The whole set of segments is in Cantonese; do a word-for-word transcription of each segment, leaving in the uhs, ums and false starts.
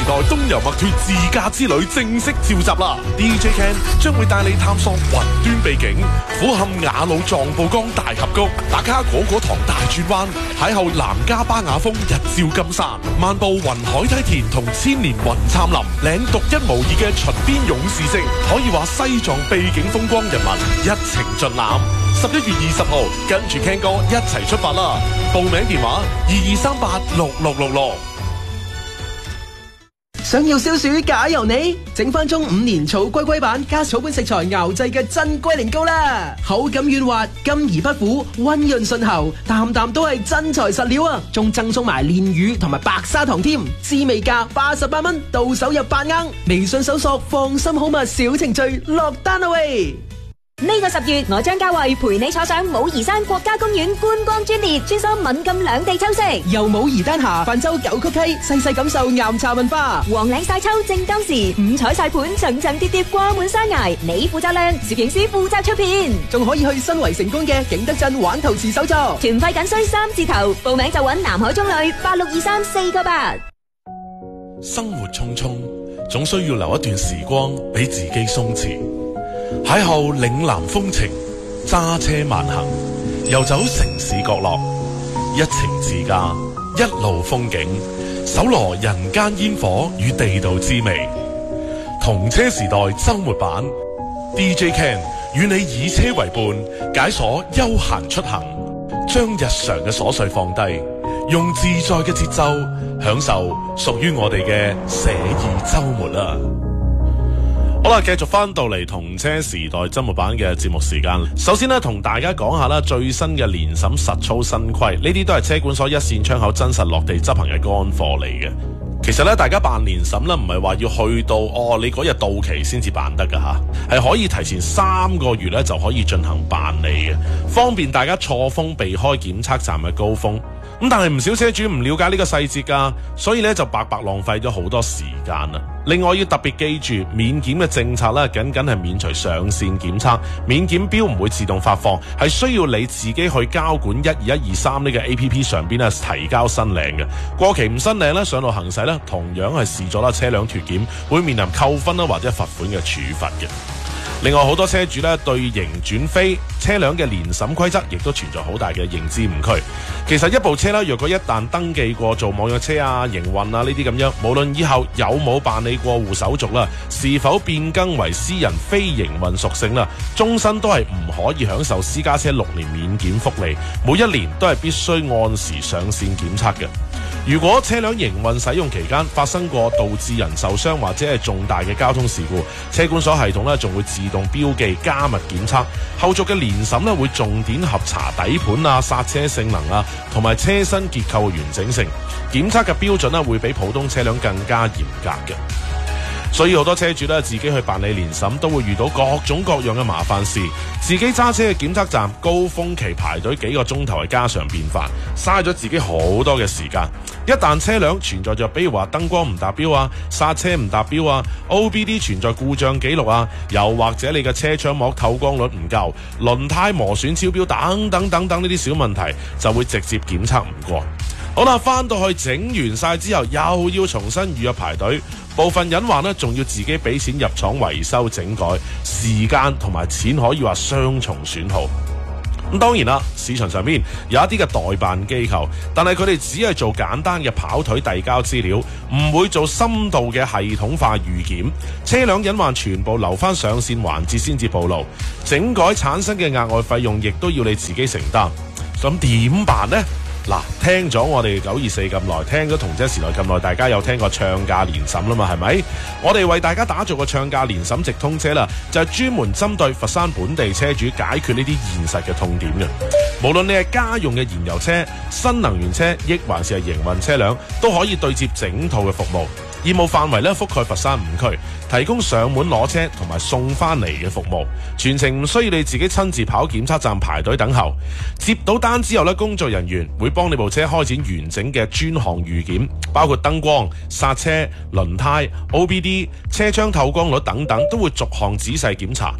時代東遊墨脫自駕之旅正式召集啦 ！D J Ken 將會帶你探索雲端秘境，俯瞰雅魯藏布江大峽谷，打卡果果堂大轉彎，邂逅南迦巴雅峰日照金山，漫步雲海梯田同千年雲杉林，領獨一無二嘅巡邊勇士式，可以話西藏秘境風光人文一程盡覽。十一月二十號，跟住 Ken 哥一齊出發啦！報名電話二二三八六六六六。 想要消暑假由你，整翻中五年草龜龜版加草本食材熬製嘅真龜苓膏啦，口感軟滑，甘而不苦，溫潤順喉，啖啖都係真材實料啊！仲贈送埋煉乳同埋白砂糖添，滋味價八十八蚊，到手入八盎。微信搜索放心好物小程序落單啦喂！ 呢個十月，我將嘉慧陪你坐上武夷山國家公園觀光專列，穿梭閩贛兩地秋色， 由武夷丹霞泛舟九曲溪，細細感受岩茶文化。 黃嶺晒秋正當時，五彩晒盤層層疊疊掛滿山崖，你負責靚，攝影師負責出片， 仲可以去新圍成功嘅景德鎮玩陶瓷手作。 團費僅需三字頭，報名就揾南海中旅八六二三四個八。 生活匆匆，總需要留一段時光俾自己鬆弛。邂逅嶺南風情，揸車慢行，遊走城市角落，一程自駕，一路風景，搜羅人間煙火與地道滋味。同車時代周末版 D J Ken 與你以車為伴，解鎖悠閒出行，將日常嘅瑣碎放低，用自在嘅節奏享受屬於我哋嘅寫意周末啊！好啦，繼續翻到嚟同車時代周末版嘅節目時間。首先呢，同大家講下啦，最新嘅年審實操新規，呢啲都係車管所一線窗口真實落地執行嘅乾貨嚟嘅。其實咧，大家辦年審咧，唔係話要去到哦，你嗰日到期先至辦得噶吓，係可以提前三個月咧就可以進行辦理嘅，方便大家錯峰避開檢測站嘅高峰。咁但係唔少車主唔了解呢個細節噶，所以咧就白白浪費咗好多時間啦。另外要特別記住，免檢嘅政策咧，僅僅係免除上線檢測，免檢標唔會自動發放，係需要你自己去交管一二一二三呢個 A P P 上邊咧提交申領嘅。過期唔申領咧，上路行駛咧，同樣係視咗啦車輛脫檢，會面臨扣分啦或者罰款嘅處罰嘅。另外好多車主咧對營轉飛車輛嘅年審規則亦都存在好大嘅認知誤區。其實一部車咧，若果一旦登記過做網約車啊、營運啊呢啲咁樣，無論以後有冇辦理過戶手續啦，是否變更為私人非營運屬性啦，終身都係唔可以享受私家車六年免檢福利，每一年都係必須按時上線檢測嘅。如果車輛營運使用期間發生過導致人受傷或者係重大嘅交通事故，車管所系統咧仲會自動標記加密檢測，後續嘅年審咧會重點核查底盤啊、剎車性能啊同埋車身結構嘅完整性，檢測嘅標準咧會比普通車輛更加嚴格嘅。所以好多車主咧自己去辦理年審都會遇到各種各樣嘅麻煩事，自己揸車嘅檢測站高峰期排隊幾個鐘頭係家常便飯，嘥咗自己好多嘅時間。一旦車輛存在着比如話燈光唔達標啊、剎車唔達標啊、O B D 存在故障記錄啊，又或者你嘅車窗膜透光率唔夠、輪胎磨損超標等等等等呢啲小問題，就會直接檢測唔過。好啦，翻到去整完晒之後，又要重新預約排隊，部分隱患呢，仲要自己俾錢入廠維修整改，時間同埋錢可以話雙重損耗。咁當然啦，市場上邊有一啲嘅代辦機構，但係佢哋只係做簡單嘅跑腿遞交資料，唔會做深度嘅系統化預檢，車輛隱患全部留翻上線環節先至暴露，整改產生嘅額外費用亦都要你自己承擔。咁點辦呢？嗱，聽咗我哋九二四咁耐，聽咗同車時代咁耐，大家有聽過唱價年審啦嘛？係咪？我哋為大家打造個唱價年審直通車啦，就係專門針對佛山本地車主解決呢啲現實嘅痛點嘅。無論你係家用嘅燃油車、新能源車，亦還是係營運車輛，都可以對接整套嘅服務。業務範圍咧覆蓋佛山五區，提供上門攞車同埋送翻嚟嘅服務，全程唔需要你自己親自跑檢測站排隊等候。接到單之後咧，工作人員會幫你部車開展完整嘅專項預檢，包括燈光、剎車、輪胎、O B D、車窗透光率等等，都會逐項仔細檢查。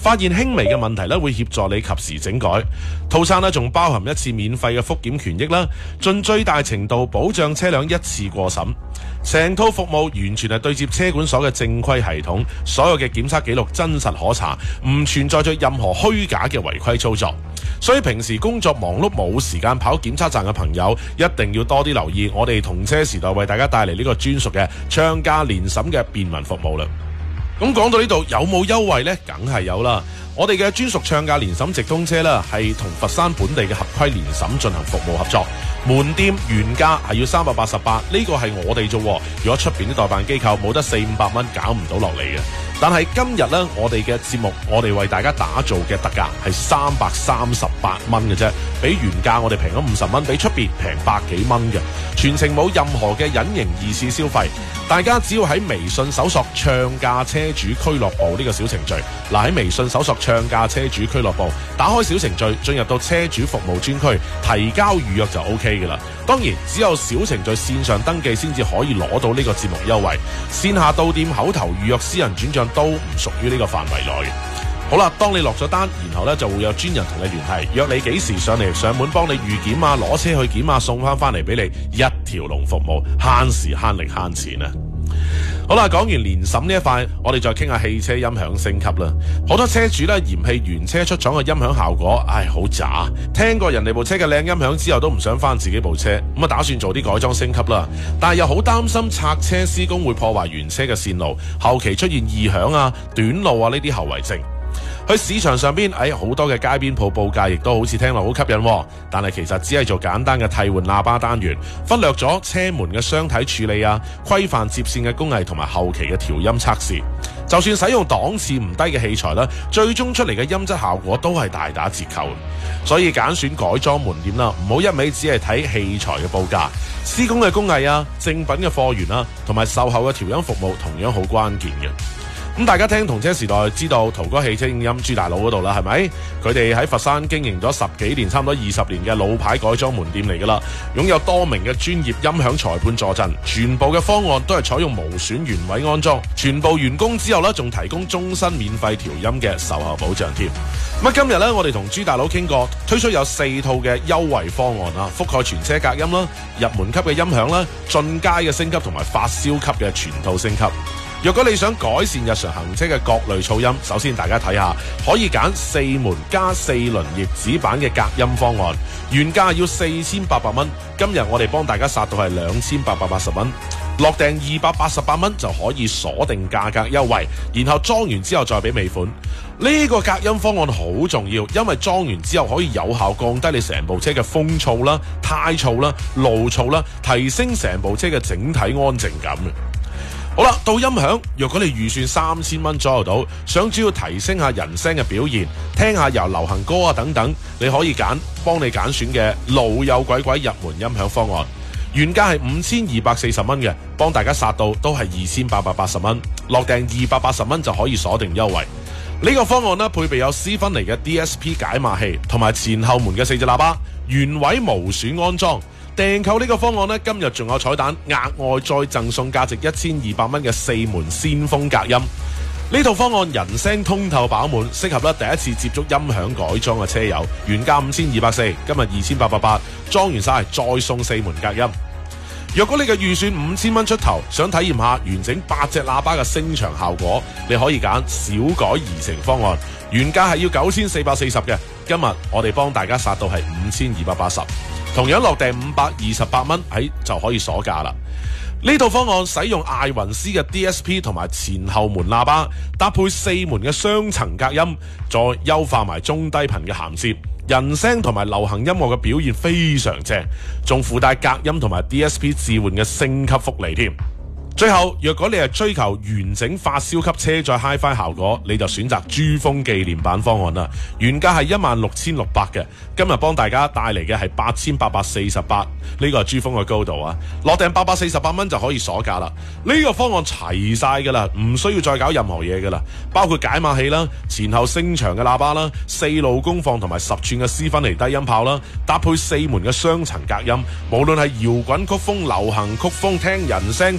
發現輕微嘅問題咧，會協助你及時整改。套餐咧仲包含一次免費嘅復檢權益啦，盡最大程度保障車輛一次過審。成套服務完全係對接車管所嘅正規系統，所有嘅檢測記錄真實可查，唔存在着任何虛假嘅違規操作。所以平時工作忙碌冇時間跑檢測站嘅朋友，一定要多啲留意我哋同車時代為大家帶嚟呢個專屬嘅暢價連審嘅便民服務啦。咁講到呢度有冇優惠呢？梗係有啦！我哋嘅專屬暢價連審直通車啦，係同佛山本地嘅合規連審進行服務合作。門店原價係要三百八十八，呢個係我哋啫。如果出邊啲代辦機構冇得四五百蚊，搞唔到落嚟嘅。但係今日呢，我哋嘅節目，我哋為大家打造嘅特價係三百三十八蚊嘅啫，比原價我哋平咗五十蚊，比出邊平百幾蚊嘅，全程冇任何嘅隱形二次消費。大家只要喺微信搜索暢價車主俱樂部呢個小程序，嗱喺微信搜索暢價車主俱樂部，打開小程序，進入到車主服務專區，提交預約就 O K 嘅啦。當然，只有小程序線上登記先至可以攞到呢個節目優惠，線下到店口頭預約、私人轉賬都唔屬於呢個範圍內嘅。好啦，當你落咗單，然後呢就會有專人同你聯繫，約你幾時上嚟上門幫你預檢啊，攞車去檢啊，送翻翻嚟俾你，一條龍服務，慳時慳力慳錢啊！好啦，講完連審呢一塊，我哋再傾下汽車音響升級啦。好多車主咧嫌棄原車出廠嘅音響效果，唉，好渣。聽過人哋部車嘅靚音響之後，都唔想翻自己部車，咁啊打算做啲改裝升級啦。但係又好擔心拆車施工會破壞原車嘅線路，後期出現異響啊、短路啊呢啲後遺症。去市場上邊，哎，好多嘅街邊鋪報價亦都好似聽落好吸引喎，但係其實只係做簡單嘅替換喇叭單元，忽略咗車門嘅雙體處理啊、規範接線嘅工藝同埋後期嘅調音測試。就算使用檔次唔低嘅器材啦，最終出嚟嘅音質效果都係大打折扣。所以揀選改裝門店啦，唔好一味只係睇器材嘅報價，施工嘅工藝啊、正品嘅貨源啦，同埋售後嘅調音服務同樣好關鍵嘅。咁大家聽同車時代知道途哥汽車影音朱大佬嗰度啦，係咪？佢哋喺佛山經營咗十幾年，差唔多二十年嘅老牌改裝門店嚟噶啦，擁有多名嘅專業音響裁判坐鎮，全部嘅方案都係採用無損原位安裝，全部完工之後呢，仲提供終身免費調音嘅售後保障添。咁啊，今日呢，我哋同朱大佬傾過，推出有四套嘅優惠方案啊，覆蓋全車隔音啦、入門級嘅音響啦、進階嘅升級同埋發燒級嘅全套升級。若果你想改善日常行車嘅各類噪音，首先大家睇下，可以揀四門加四輪葉子版嘅隔音方案，原價要四千八百蚊，今日我哋幫大家殺到係兩千八百八十蚊，落訂二百八十八蚊就可以鎖定價格優惠，然後裝完之後再俾尾款。呢個隔音方案好重要，因為裝完之後可以有效降低你成部車嘅風噪啦、胎噪啦、路噪啦，提升成部車嘅整體安靜感。好啦，到音響，若果你預算三千蚊左右到，想主要提升下人聲嘅表現，聽下由流行歌啊等等，你可以揀幫你揀選嘅老友鬼鬼入門音響方案，原價係五千二百四十蚊嘅，幫大家殺到都係二千八百八十蚊，落訂二百八十蚊就可以鎖定優惠。呢、這個方案呢，配備有斯芬尼嘅 D S P 解碼器同埋前後門嘅四隻喇叭，原位無損安裝。訂購呢個方案呢，今日仲有彩蛋，額外再贈送價值一千二百蚊嘅四門先鋒隔音。呢套方案人聲通透飽滿，適合咧第一次接觸音響改裝嘅車友。原價五千二百四，今日二千八百八，裝完晒再送四門隔音。若果你嘅預算五千蚊出頭，想體驗下完整八隻喇叭嘅聲場效果，你可以揀小改怡成方案，原價係要九千四百四十嘅，今日我哋幫大家殺到係五千二百八十。同樣落訂五百二十八蚊，喺就可以鎖價啦。呢套方案使用艾雲斯嘅 D S P 同埋前後門喇叭，搭配四門嘅雙層隔音，再優化埋中低頻嘅銜接，人聲同埋流行音樂嘅表現非常正，仲附帶隔音同埋 D S P 置換嘅升級福利添。最後，若果你係追求完整發燒級車載 Hi-Fi 效果，你就選擇珠峰紀念版方案啦。原價係一萬六千六百嘅，今日幫大家帶嚟嘅係八千八百四十八，呢個係珠峰嘅高度啊！落訂八百四十八蚊就可以鎖價啦。呢、這個方案齊晒噶啦，唔需要再搞任何嘢噶啦，包括解碼器啦、前後聲場嘅喇叭啦、四路功放同埋十寸嘅斯芬尼低音炮啦，搭配四門嘅雙層隔音，無論係搖滾曲風、流行曲風、聽人聲、聽 disco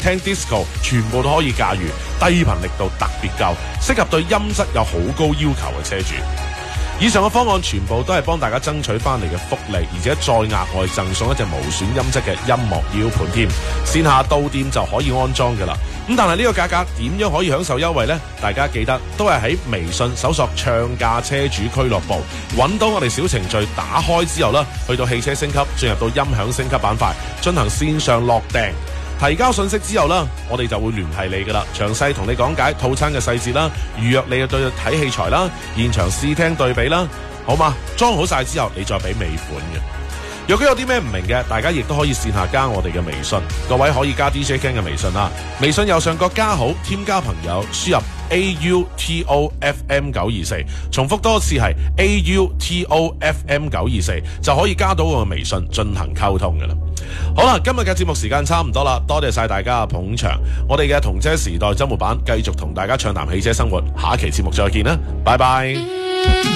disco， 全部都可以駕馭，低頻力度特別夠，適合對音質有好高要求嘅車主。以上嘅方案全部都係幫大家爭取翻嚟嘅福利，而且再額外贈送一隻無損音質嘅音樂 U 盤添，線下到店就可以安裝㗎啦。咁但係呢個價格點樣可以享受優惠呢？大家記得都係喺微信搜索唱價車主俱樂部，揾到我哋小程序打開之後啦，去到汽車升級，進入到音響升級板塊，進行線上落訂。提交信息之後啦，我哋就會聯繫你噶啦，詳細同你講解套餐嘅細節啦，預約你對睇器材啦，現場試聽對比啦，好嘛？裝好晒之後，你再俾尾款嘅。若果有啲咩唔明嘅，大家亦都可以線下加我哋嘅微信，各位可以加 D J Ken 嘅微信啦。微信右上角加號，添加朋友，輸入 A U T O F M 九二四，重複多次係 A U T O F M 九二四，就可以加到我嘅微信進行溝通嘅啦。好啦，今日嘅節目時間差唔多啦，多謝晒大家嘅捧場。我哋嘅同車時代周末版繼續同大家暢談汽車生活，下一期節目再見啦，拜拜。